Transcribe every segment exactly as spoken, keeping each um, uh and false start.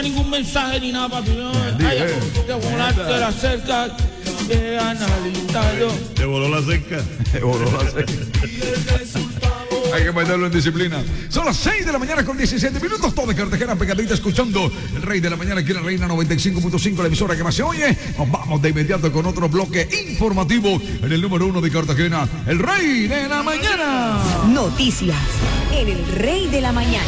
ningún mensaje ni nada, papi. No, ay, de volarte la cerca, de analizarlo. Te voló la cerca. Te voló la cerca. Hay que meterlo en disciplina. Son las seis de la mañana con diecisiete minutos. Todo de Cartagena pegadita escuchando el Rey de la Mañana aquí en la Reina noventa y cinco punto cinco, la emisora que más se oye. Nos vamos de inmediato con otro bloque informativo en el número uno de Cartagena, el Rey de la Mañana. Noticias en el Rey de la Mañana.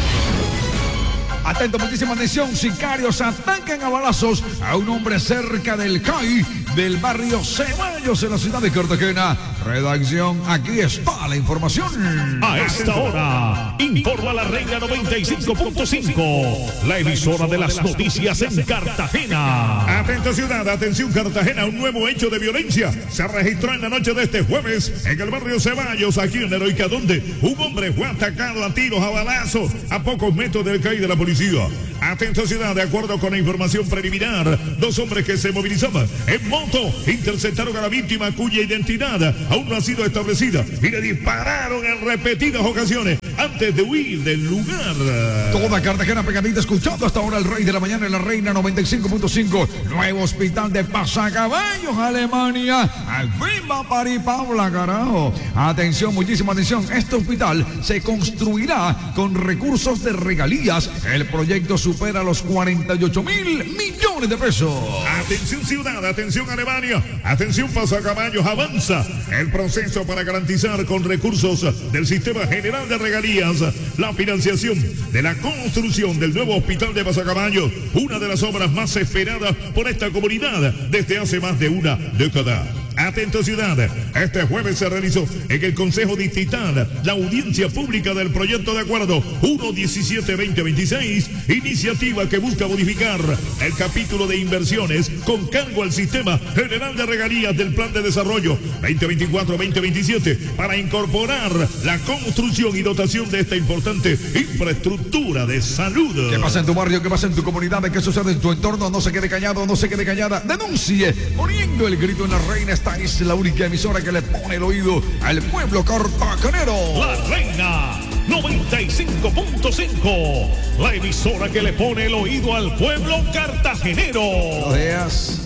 Atento, muchísima atención. Sicarios atacan a balazos a un hombre cerca del C A I del barrio Ceballos en la ciudad de Cartagena. Redacción, aquí está la información. A esta hora, informa la Reina noventa y cinco punto cinco, la emisora de las noticias en Cartagena. Atento ciudad, atención Cartagena, un nuevo hecho de violencia se registró en la noche de este jueves en el barrio Ceballos, aquí en Heroica, donde un hombre fue atacado a tiros, a balazos, a pocos metros del C A I de la policía. Atento ciudad, de acuerdo con la información preliminar, dos hombres que se movilizaban en moto interceptaron a la víctima cuya identidad aún no ha sido establecida y le dispararon en repetidas ocasiones antes de huir del lugar. Toda Cartagena pegadita escuchando hasta ahora el Rey de la Mañana en la Reina noventa y cinco punto cinco. Nuevo hospital de Pasacaballos, Alemania. Al fin va para y Paula, carajo. Atención, muchísima atención. Este hospital se construirá con recursos de regalías. El proyecto supera los cuarenta y ocho mil millones de pesos. Atención ciudad, atención Alemania, atención Pasacaballos, avanza el proceso para garantizar con recursos del Sistema General de Regalías la financiación de la construcción del nuevo hospital de Pasacaballos, una de las obras más esperadas por esta comunidad desde hace más de una década. Atento ciudad, este jueves se realizó en el Consejo Distrital la audiencia pública del proyecto de acuerdo uno diecisiete veinte veintiséis, iniciativa que busca modificar el capítulo de inversiones con cargo al Sistema General de Regalías del Plan de Desarrollo veinte veinticuatro veinte veintisiete para incorporar la construcción y dotación de esta importante infraestructura de salud. ¿Qué pasa en tu barrio? ¿Qué pasa en tu comunidad? ¿Qué sucede en tu entorno? No se quede callado, no se quede callada. Denuncie poniendo el grito en la Reina. Esta es la única emisora que le pone el oído al pueblo cartagenero. La Reina noventa y cinco punto cinco, la emisora que le pone el oído al pueblo cartagenero. Buenos días.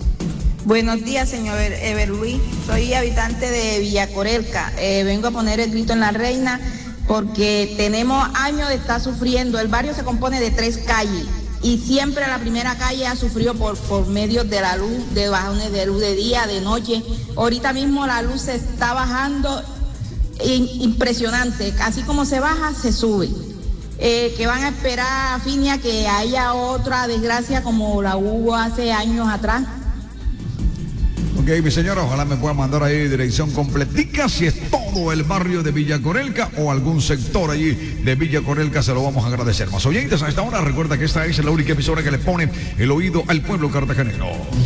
Buenos días, señor Ever Luis. Soy habitante de Villacorelca. Eh, vengo a poner el grito en la Reina porque tenemos años de estar sufriendo. El barrio se compone de tres calles y siempre la primera calle ha sufrido por, por medio de la luz, de bajones de luz de día, de noche. Ahorita mismo la luz se está bajando impresionante. Así como se baja, se sube. Eh, que van a esperar, Finia, que haya otra desgracia como la hubo hace años atrás. Ok, mi señora, ojalá me pueda mandar ahí dirección completica, si es todo el barrio de Villacorelca o algún sector allí de Villacorelca, se lo vamos a agradecer. Más oyentes a esta hora, recuerda que esta es la única emisora que le pone el oído al pueblo cartagenero.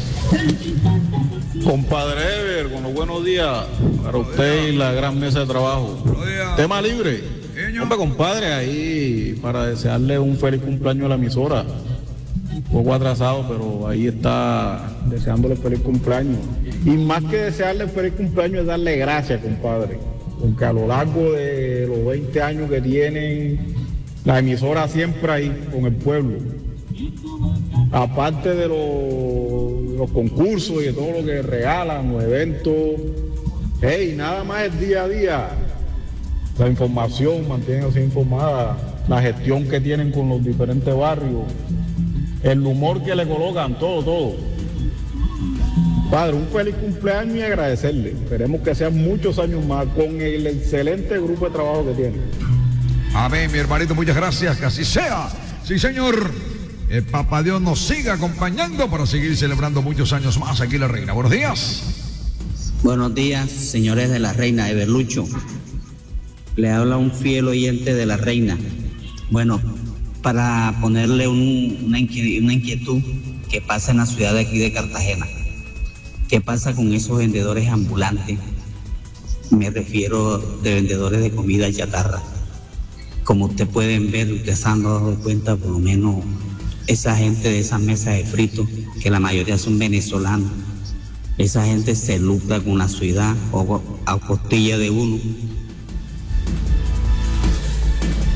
Compadre Ever, con los buenos días para usted y la gran mesa de trabajo. Tema libre. Hombre, compadre, ahí para desearle un feliz cumpleaños a la emisora. Un poco atrasado, pero ahí está deseándole feliz cumpleaños. Y más que desearle feliz cumpleaños es darle gracias, compadre. Porque a lo largo de los veinte años que tienen, la emisora siempre ahí con el pueblo. Aparte de los, los concursos y de todo lo que regalan, los eventos. Hey, nada más el día a día. La información, mantienen así informada. La gestión que tienen con los diferentes barrios. El humor que le colocan, todo, todo. Padre, un feliz cumpleaños y agradecerle. Esperemos que sean muchos años más con el excelente grupo de trabajo que tiene. Amén, mi hermanito, muchas gracias, que así sea. Sí, señor. El Papá Dios nos siga acompañando para seguir celebrando muchos años más aquí en la Reina. Buenos días. Buenos días, señores de la Reina, Everlucho. Le habla un fiel oyente de la Reina. Bueno, para ponerle un, una, inquietud, una inquietud que pasa en la ciudad de aquí de Cartagena. ¿Qué pasa con esos vendedores ambulantes? Me refiero de vendedores de comida chatarra. Como ustedes pueden ver, ustedes se han dado cuenta, por lo menos esa gente de esas mesas de fritos, que la mayoría son venezolanos, esa gente se lucra con la ciudad o a costilla de uno.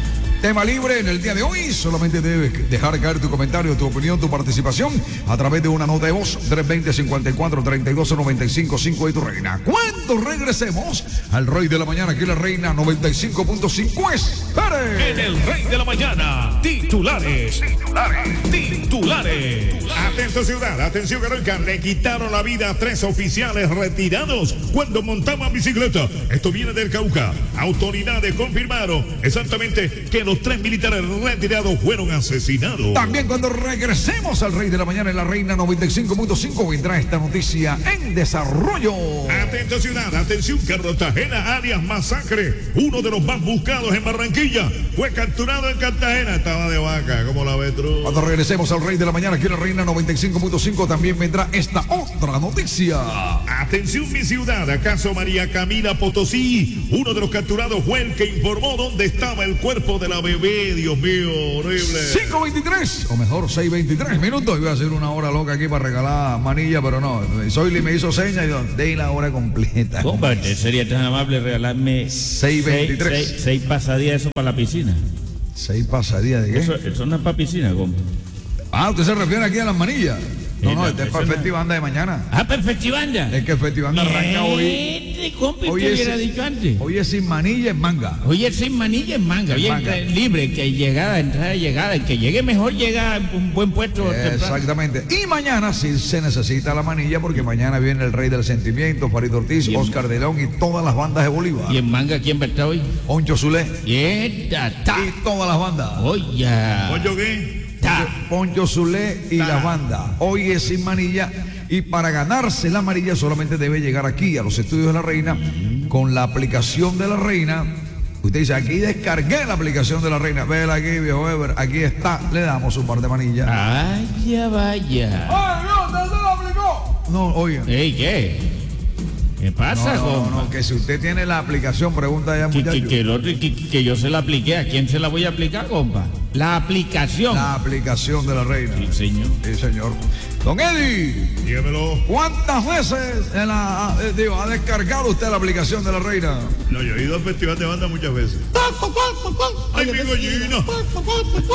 Tema libre en el día de hoy. Solamente debes dejar caer tu comentario, tu opinión, tu participación a través de una nota de voz. tres veinte, cincuenta y cuatro, treinta y dos, noventa y cinco, cinco de tu reina. Cuando regresemos al Rey de la Mañana, aquí la Reina noventa y cinco punto cinco. ¡Espere! En el Rey de la Mañana, titulares. Titulares. Titulares. Atento ciudad, atención Carolca. Le quitaron la vida a tres oficiales retirados cuando montaban bicicleta. Esto viene del Cauca. Autoridades confirmaron exactamente que los tres militares retirados fueron asesinados. También cuando regresemos al Rey de la Mañana en la Reina noventa y cinco punto cinco vendrá esta noticia en desarrollo. Atento ciudad, atención Cartagena, alias Masacre. Uno de los más buscados en Barranquilla fue capturado en Cartagena. Estaba de vaca, como la Betru. Cuando regresemos al Rey de la Mañana aquí en la Reina noventa y cinco punto cinco también vendrá esta otra noticia. Atención mi ciudad, ¿acaso María Camila Potosí? Uno de los capturados fue el que informó dónde estaba el cuerpo de la bebé. Dios mío, horrible. cinco veintitrés, o mejor seis veintitrés minutos. Iba a hacer una hora loca aquí para regalar manilla, pero no. Soyli me hizo seña y yo, de la hora completa. Compadre, sería tan amable regalarme seis veintitrés. Seis, seis pasadías eso para la piscina. ¿Seis pasadías de qué? Eso, eso no es para piscina, compa. Ah, ¿usted se refiere aquí a las manillas? No, Sí, no, no, este es eso para el no. Festivanda de mañana. Ah, perfectivanda. Es que el Festivanda arranca hoy. Este, compa, Hoy usted es, hubiera dicho antes. hoy es sin manilla en manga. Oye, sin manilla en manga, En bien manga. eh, libre, que llegada, entrada, llegada, el que llegue mejor llega a un buen puesto temprano. Exactamente. Y mañana sí se necesita la manilla porque mañana viene el Rey del Sentimiento, Farid Ortiz, Bien. Oscar de León y todas las bandas de Bolívar. ¿Y en manga quién va a estar hoy? Oncho Zulé Y esta, ta. y todas las bandas. Oye. ¿Oye qué? Ta. Poncho Zulé y Ta. la banda. Hoy es sin manilla y para ganarse la amarilla solamente debe llegar aquí a los estudios de la Reina con la aplicación de la Reina. Usted dice, aquí descargué la aplicación de la Reina. Vela aquí, viejo Ever. Aquí está. Le damos un par de manillas. Vaya, vaya. ¡Ay, Dios! ¿Dónde lo aplicó? No, oye. Ey, ¿qué? ¿Qué pasa, No, no, compa? no, que si usted tiene la aplicación, pregunta ya, Que, muchacho. que, que el otro- que- que yo se la apliqué. ¿A quién se la voy a aplicar, compa? La aplicación. La aplicación de la Reina. Sí, señor. Sí, señor. Don Eddie, Dígamelo. ¿cuántas veces en la, eh, digo, ha descargado usted la aplicación de la Reina? No, yo he ido al festival de banda muchas veces. ¡Ay, mi gallina!